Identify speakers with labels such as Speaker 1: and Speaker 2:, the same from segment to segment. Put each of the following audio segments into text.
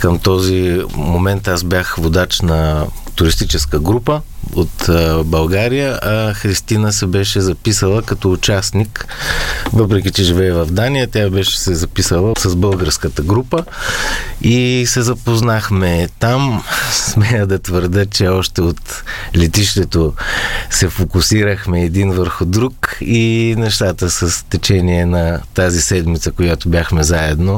Speaker 1: Към този момент аз бях водач на туристическа група от България, а Христина се беше записала като участник. Въпреки че живее в Дания, тя беше се записала с българската група и се запознахме там. Смея да твърда, че още от летището се фокусирахме един върху друг и нещата с течение на тази седмица, която бяхме заедно,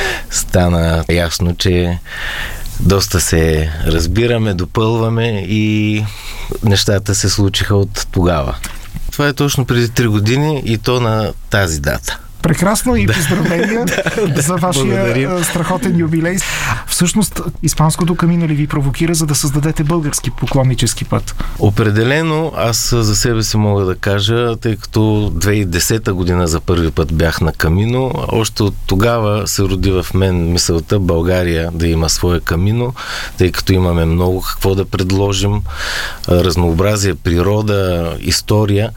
Speaker 1: стана ясно, че доста се разбираме, допълваме и нещата се случиха от тогава. Това е точно преди 3 години и то на тази дата.
Speaker 2: Прекрасно и поздравления за вашия страхотен юбилей. Всъщност, испанското камино ли ви провокира, за да създадете български поклоннически път?
Speaker 1: Определено, аз за себе си мога да кажа, тъй като 2010 година за първи път бях на камино, още от тогава се роди в мен мисълта България да има свое камино, тъй като имаме много какво да предложим, разнообразие, природа, история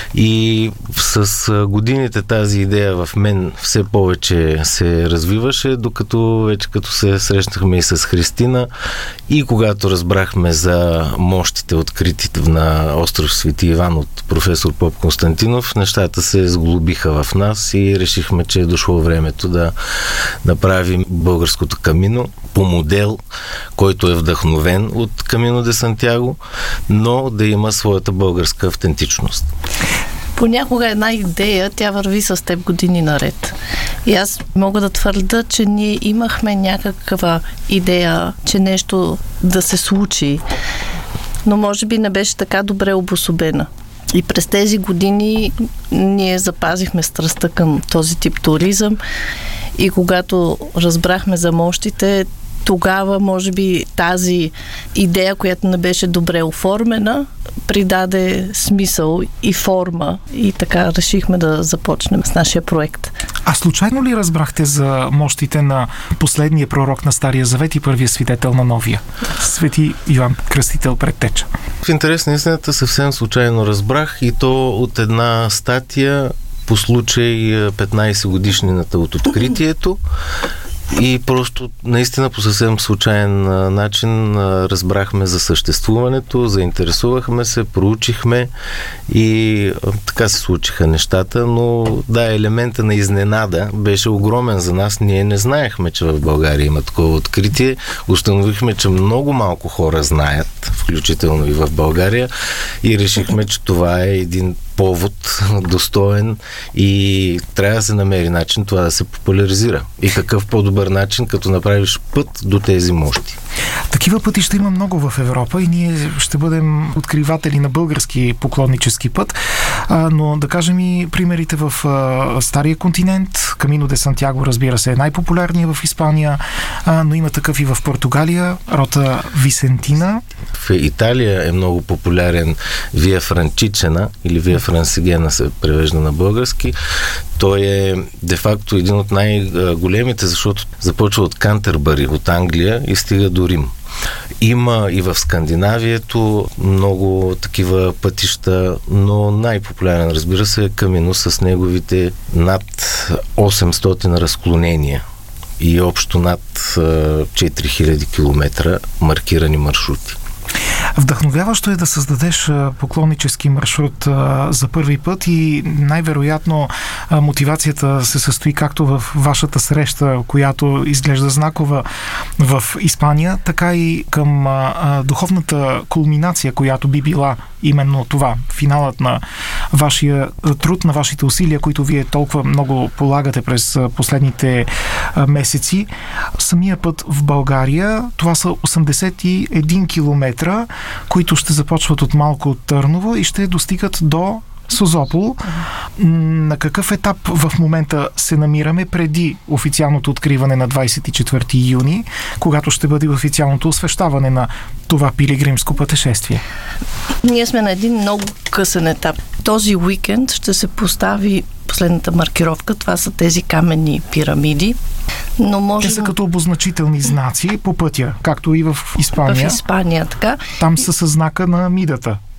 Speaker 1: и с годините тази идея в мен все повече се развиваше, докато вече като се срещнахме и с Христина и когато разбрахме за мощите откритите на остров Свети Иван от професор Поп Константинов, нещата се сглобиха в нас и решихме, че е дошло времето да направим българското камино по модел, който е вдъхновен от Камино де Сантяго, но да има своята българска автентичност.
Speaker 3: Понякога една идея, тя върви с теб години наред. И аз мога да твърда, че ние имахме някаква идея, че нещо да се случи, но може би не беше така добре обособена. И през тези години ние запазихме страстта към този тип туризъм и когато разбрахме за мощите, тогава, може би, тази идея, която не беше добре оформена, придаде смисъл и форма и така решихме да започнем с нашия проект.
Speaker 2: А случайно ли разбрахте за мощите на последния пророк на Стария Завет и първия свидетел на Новия? Свети Йоан Кръстител предтеча.
Speaker 1: В интерес на истината съвсем случайно разбрах и то от една статия по случай 15 годишнината от откритието. И просто наистина по съвсем случайен начин разбрахме за съществуването, заинтересувахме се, проучихме и така се случиха нещата, но да, елемента на изненада беше огромен за нас. Ние не знаехме, че в България има такова откритие. Установихме, че много малко хора знаят, включително и в България, и решихме, че това е един повод достоен и трябва да се намери начин това да се популяризира. И какъв по-добър начин, като направиш път до тези мощи.
Speaker 2: Такива пътища има много в Европа и ние ще бъдем откриватели на български поклоннически път, но да кажем и примерите в Стария континент. Камино де Сантяго, разбира се, е най-популярният в Испания, но има такъв и в Португалия, рота Висентина.
Speaker 1: В Италия е много популярен Вия Франчичена или Вия Франсигена се превежда на български. Той е де-факто един от най-големите, защото започва от Кантербъри, от Англия и стига до Рим. Има и в Скандинавието много такива пътища, но най-популярен, разбира се, е Камино с неговите над 800 разклонения и общо над 4000 км маркирани маршрути.
Speaker 2: Вдъхновяващо е да създадеш поклоннически маршрут за първи път и най-вероятно мотивацията се състои както в вашата среща, която изглежда знакова в Испания, така и към духовната кулминация, която би била именно това, финалът на вашия труд, на вашите усилия, които вие толкова много полагате през последните месеци. Самия път в България, това са 81 километра, които ще започват от малко от Търново и ще достигат до Созопол. На какъв етап в момента се намираме преди официалното откриване на 24 юни, когато ще бъде официалното освещаване на това пилигримско пътешествие?
Speaker 3: Ние сме на един много късен етап. Този уикенд ще се постави последната маркировка. Това са тези каменни пирамиди. Но може...
Speaker 2: Те са като обозначителни знаци по пътя, както и в Испания.
Speaker 3: В Испания, така.
Speaker 2: Там са със знака на мидата.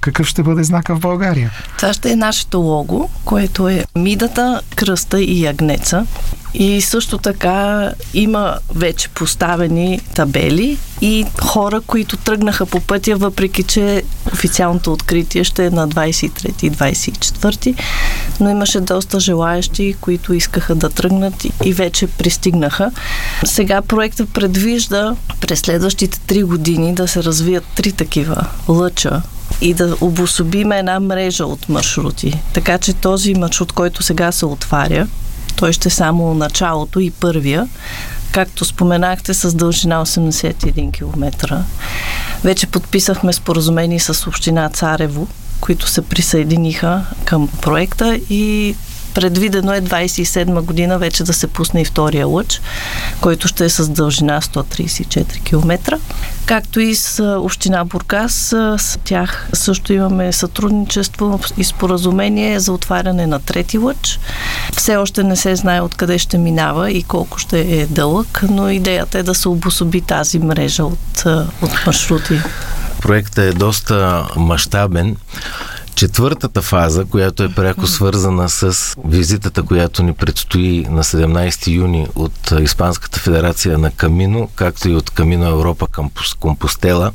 Speaker 2: какъв ще бъде знака в България?
Speaker 3: Това ще е нашето лого, което е мидата, кръста и агнеца. И също така има вече поставени табели и хора, които тръгнаха по пътя, въпреки че официалното откритие ще е на 23 и 24, но имаше доста желаещи, които искаха да тръгнат и вече пристигнаха. Сега проектът предвижда през следващите 3 години да се развият 3 такива лъча и да обособиме една мрежа от маршрути. Така че този маршрут, който сега се отваря, той ще е само началото и първия, както споменахте, с дължина 81 км. Вече подписахме споразумение с община Царево, които се присъединиха към проекта и предвидено е 27 година вече да се пусне и втория лъч, който ще е с дължина 134 км. Както и с община Бургас, с тях също имаме сътрудничество и споразумение за отваряне на трети лъч. Все още не се знае откъде ще минава и колко ще е дълъг, но идеята е да се обособи тази мрежа от маршрути.
Speaker 1: Проектът е доста мащабен. Четвъртата фаза, която е пряко свързана с визитата, която ни предстои на 17 юни от Испанската федерация на Камино, както и от Камино Европа към Компостела,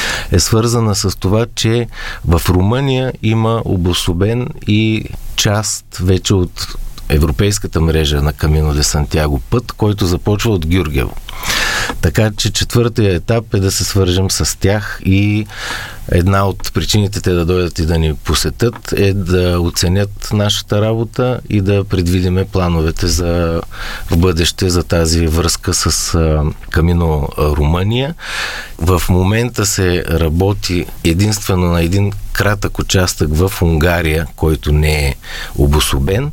Speaker 1: е свързана с това, че в Румъния има обособен и част вече от европейската мрежа на Камино де Сантяго път, който започва от Гюргево. Така че четвъртия етап е да се свържем с тях и една от причините те да дойдат и да ни посетят е да оценят нашата работа и да предвидиме плановете за в бъдеще за тази връзка с Камино Румъния. В момента се работи единствено на един кратък участък в Унгария, който не е обособен.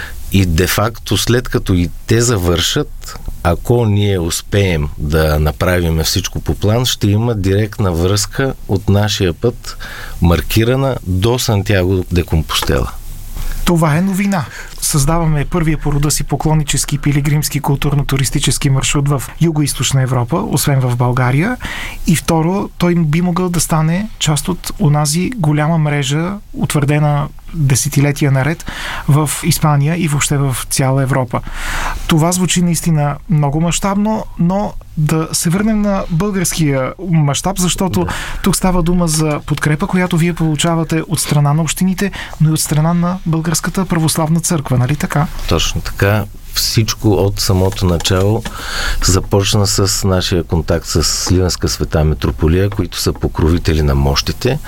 Speaker 1: И де-факто, след като и те завършат, ако ние успеем да направим всичко по план, ще има директна връзка от нашия път, маркирана до Сантяго де Компостела.
Speaker 2: Това е новина. Създаваме първия по рода си поклоннически пилигримски културно-туристически маршрут в Юго-Източна Европа, освен в България. И второ, той би могъл да стане част от онази голяма мрежа, утвърдена десетилетия наред в Испания и въобще в цяла Европа. Това звучи наистина много мащабно, но да се върнем на българския мащаб, защото тук става дума за подкрепа, която вие получавате от страна на общините, но и от страна на Българската православна църква, нали така?
Speaker 1: Точно така. Всичко от самото начало започна с нашия контакт с Сливенска света митрополия, които са покровители на мощите,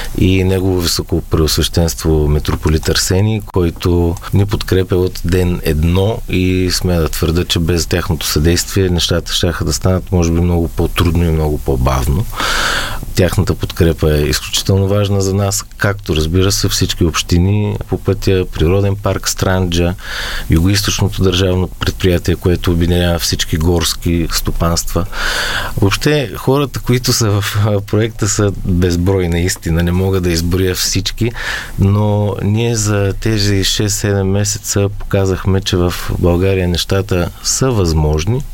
Speaker 1: и негово високопреосвещенство митрополит Арсений, който ни подкрепя от ден едно и смея да твърда, че без тяхното съдействие нещата щяха да станат може би много по-трудно и много по-бавно. Тяхната подкрепа е изключително важна за нас, както разбира се всички общини по пътя, Природен парк Странджа, Югоизточното държавно предприятие, което обединява всички горски стопанства. Въобще хората, които са в проекта, са безброй наистина, не мога да изброя всички, но ние за тези 6-7 месеца показахме, че в България нещата са възможни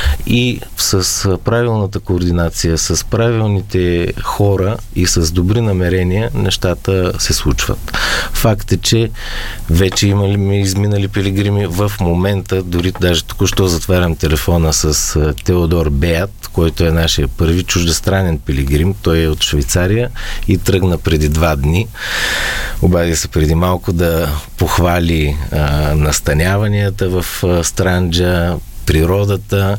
Speaker 1: и с правилната координация, с правилните хора и с добри намерения нещата се случват. Факт е, че вече имаме изминали пилигрими. В момента, дори даже току-що затварям телефона с Теодор Беят, който е нашия първи чуждестранен пилигрим. Той е от Швейцария и тръгна преди 2 дни. Обади се преди малко да похвали настаняванията в Странджа, природата,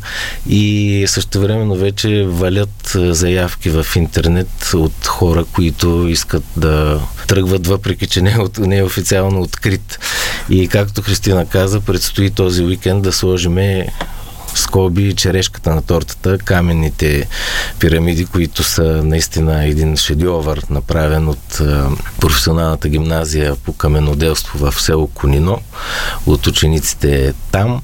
Speaker 1: и същевременно вече валят заявки в интернет от хора, които искат да тръгват, въпреки че не е официално открит. И както Христина каза, предстои този уикенд да сложиме скоби черешката на тортата, каменните пирамиди, които са наистина един шедьовър, направен от професионалната гимназия по каменоделство в село Конино, от учениците там.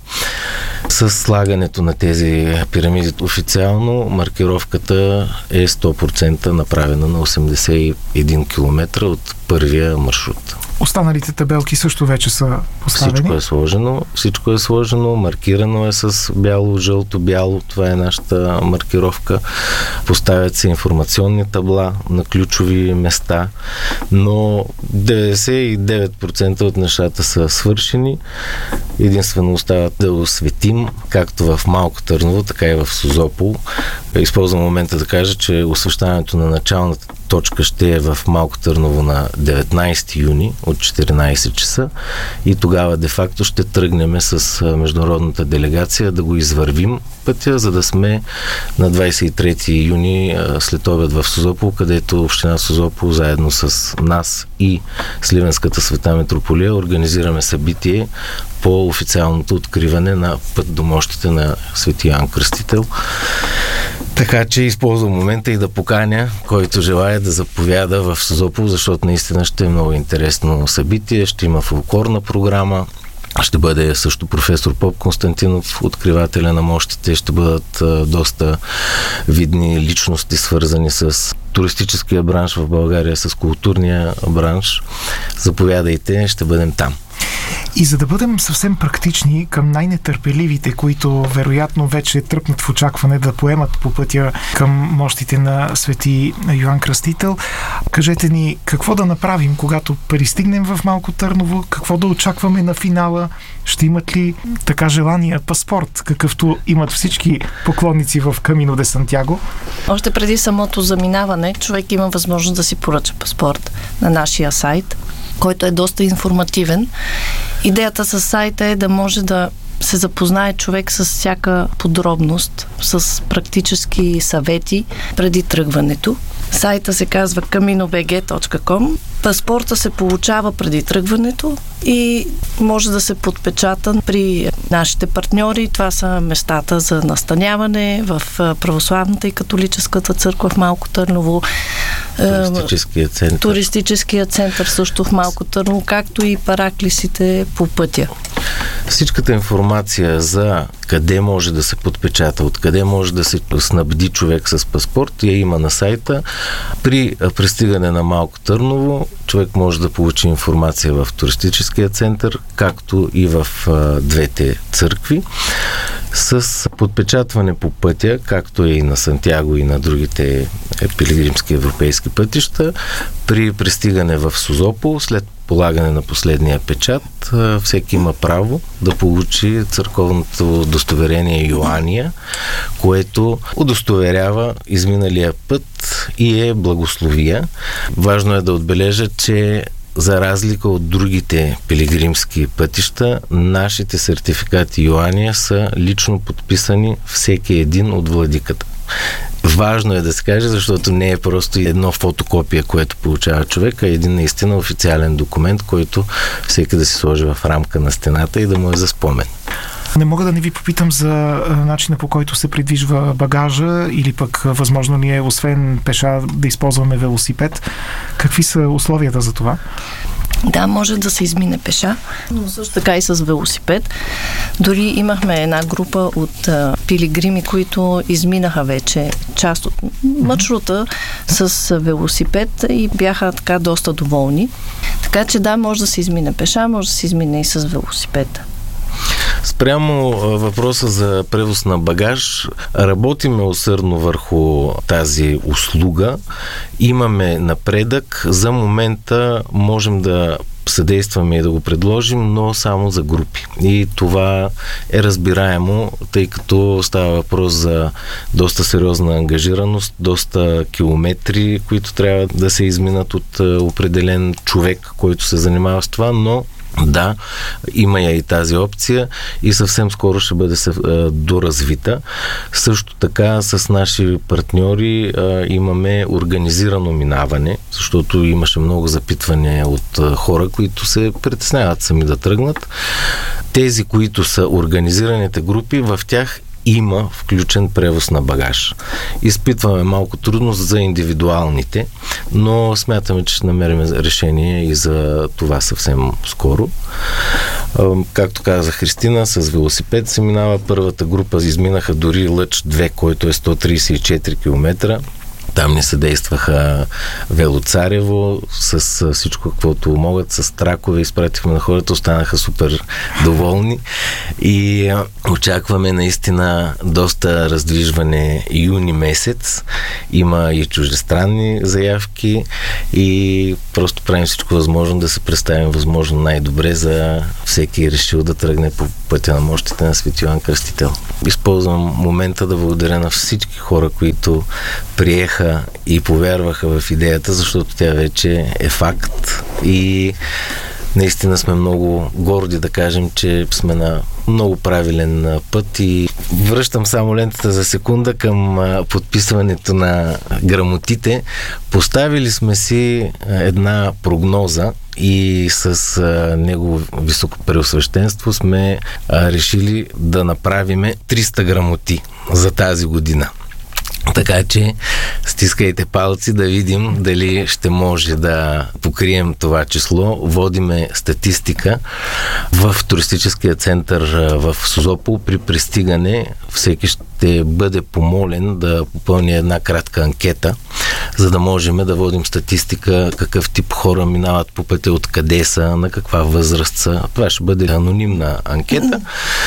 Speaker 1: С слагането на тези пирамиди официално, маркировката е 100% направена на 81 км от първия маршрут.
Speaker 2: Останалите табелки също вече са поставени.
Speaker 1: Всичко е сложено, маркирано е с бяло, жълто, бяло. Това е нашата маркировка. Поставят се информационни табла на ключови места, но 99% от нещата са свършени. Единствено остава да осветим, както в Малко Търново, така и в Созопол. Използвам момента да кажа, че освещаването на началната точка ще е в Малко Търново на 19 юни от 14 часа и тогава де-факто ще тръгнем с международната делегация да го извървим пътя, за да сме на 23 юни след обед в Созопол, където община Созопол заедно с нас и Сливенската света митрополия организираме събитие по официалното откриване на път до мощите на Свети Йоан Кръстител. Така че използвам момента и да поканя, който желая да заповяда в Созопол, защото наистина ще е много интересно събитие. Ще има фолклорна програма. Ще бъде също професор Поп Константинов, откривателя на мощите. Ще бъдат доста видни личности, свързани с туристическия бранш в България, с културния бранш. Заповядайте, ще бъдем там.
Speaker 2: И за да бъдем съвсем практични към най-нетърпеливите, които вероятно вече тръпнат в очакване да поемат по пътя към мощите на Свети Йоан Кръстител, кажете ни какво да направим, когато пристигнем в Малко Търново, какво да очакваме на финала, ще имат ли така желания паспорт, какъвто имат всички поклонници в Камино де Сантяго?
Speaker 3: Още преди самото заминаване, човек има възможност да си поръча паспорт на нашия сайт, който е доста информативен. Идеята с сайта е да може да се запознае човек с всяка подробност, с практически съвети преди тръгването. Сайта се казва caminobg.com. Паспорта се получава преди тръгването и може да се подпечата при нашите партньори. Това са местата за настаняване в Православната и Католическата църква в Малко Търново. Туристическия център също в Малко Търново, както и параклисите по пътя.
Speaker 1: Всичката информация за къде може да се подпечата, откъде може да се снабди човек с паспорт, я има на сайта. При пристигане на Малко Търново човек може да получи информация в туристическия център, както и в двете църкви. С подпечатване по пътя, както е и на Сантяго и на другите пилигримски европейски пътища, при пристигане в Созопол, след полагане на последния печат, всеки има право да получи църковното удостоверение Йоания, което удостоверява изминалия път и е благословия. Важно е да отбележа, че за разлика от другите пилигримски пътища, нашите сертификати Йоания са лично подписани всеки един от владиката. Важно е да се каже, защото не е просто едно фотокопие, което получава човек, а един наистина официален документ, който всеки да си сложи в рамка на стената и да му е за спомен.
Speaker 2: Не мога да не ви попитам за начина, по който се придвижва багажа или пък възможно ли е, освен пеша, да използваме велосипед. Какви са условията за това?
Speaker 3: Да, може да се измине пеша, но също така и с велосипед. Дори имахме една група от пилигрими, които изминаха вече част от маршрута с велосипед и бяха така доста доволни. Така че да, може да се измине пеша, може да се измине и с велосипед.
Speaker 1: Спрямо въпроса за превоз на багаж, работиме усърдно върху тази услуга. Имаме напредък. За момента можем да съдействаме и да го предложим, но само за групи. И това е разбираемо, тъй като става въпрос за доста сериозна ангажираност, доста километри, които трябва да се изминат от определен човек, който се занимава с това, но да, има я и тази опция и съвсем скоро ще бъде доразвита. Също така с наши партньори имаме организирано минаване, защото имаше много запитвания от хора, които се притесняват сами да тръгнат. Тези, които са организираните групи, в тях има включен превоз на багаж. Изпитваме малко трудност за индивидуалните, но смятаме, че ще намерим решение и за това съвсем скоро. Както каза Христина, с велосипед се минава. Първата група изминаха дори Лъч 2, който е 134 км. Там ни съдействаха Вело Царево с всичко, каквото могат, с тракове изпратихме на хората, останаха супер доволни и очакваме наистина доста раздвижване юни месец. Има и чуждестранни заявки и просто правим всичко възможно да се представим възможно най-добре за всеки решил да тръгне по пътя на мощите на Свети Йоан Кръстител. Използвам момента да благодаря на всички хора, които приеха и повярваха в идеята, защото тя вече е факт и наистина сме много горди да кажем, че сме на много правилен път и връщам само лентата за секунда към подписването на грамотите. Поставили сме си една прогноза и с негово високопреосвещенство сме решили да направиме 300 грамоти за тази година. Така че стискайте палци да видим дали ще може да покрием това число. Водиме статистика в туристическия център в Созопол. При пристигане всеки ще бъде помолен да попълни една кратка анкета, за да можем да водим статистика какъв тип хора минават по пътя, откъде са, на каква възраст са. Това ще бъде анонимна анкета,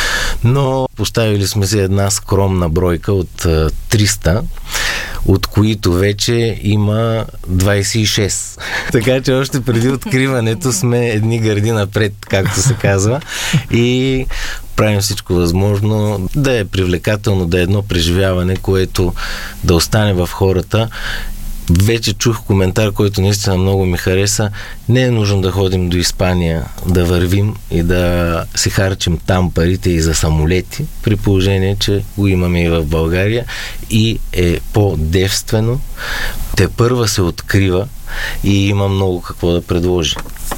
Speaker 1: но поставили сме си една скромна бройка от 300, от които вече има 26. Така че още преди откриването сме едни гърди напред, както се казва, и правим всичко възможно да е привлекателно, да е едно преживяване, което да остане в хората. Вече чух коментар, който наистина много ми хареса. Не е нужно да ходим до Испания, да вървим и да си харчим там парите и за самолети, при положение, че го имаме и в България и е по-девствено. Тепърва се открива и има много какво да предложи.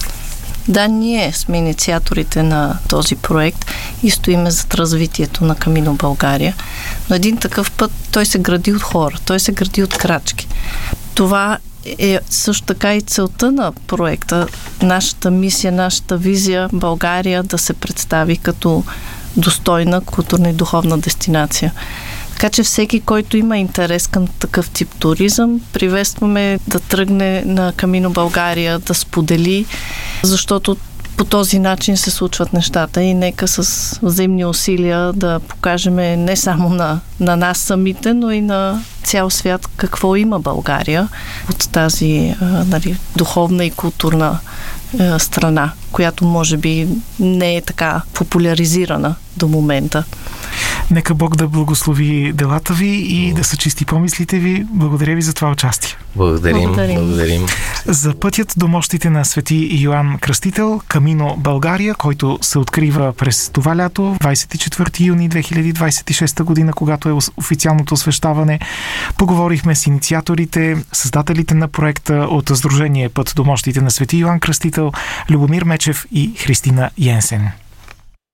Speaker 3: Да, ние сме инициаторите на този проект и стоиме зад развитието на Камино България. Но един такъв път той се гради от хора, той се гради от крачки. Това е също така и целта на проекта. Нашата мисия, нашата визия България да се представи като достойна културна и духовна дестинация. Така че всеки, който има интерес към такъв тип туризъм, приветстваме да тръгне на Камино България, да сподели, защото по този начин се случват нещата и нека с взаимни усилия да покажем не само на нас самите, но и на цял свят какво има България от тази духовна и културна страна, която може би не е така популяризирана до момента.
Speaker 2: Нека Бог да благослови делата ви и да съчисти помислите ви. Благодаря ви за това участие.
Speaker 1: Благодарим.
Speaker 2: За пътят до мощите на Свети Йоан Кръстител, Камино България, който се открива през това лято, 24 юни 2026 година, когато е официалното освещаване. Поговорихме с инициаторите, създателите на проекта от Сдружение Път до мощите на Свети Йоан Кръстител, Любомир Мечев и Христина Йенсен.